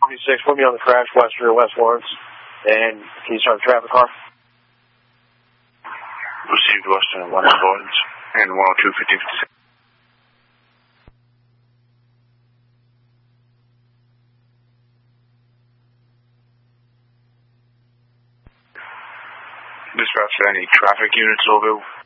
456, put me on the crash, West Rear, West Lawrence. And can you start the traffic car? Received Western West Lawrence and 102-5056. Dispatch, any traffic units over